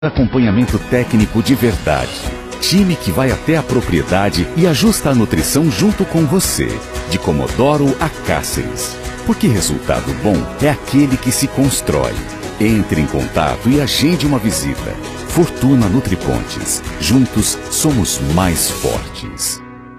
Acompanhamento técnico de verdade. Time que vai até a propriedade e ajusta a nutrição junto com você. De Comodoro a Cáceres. Porque resultado bom é aquele que se constrói. Entre em contato e agende uma visita. Fortuna Nutripontes. Juntos somos mais fortes.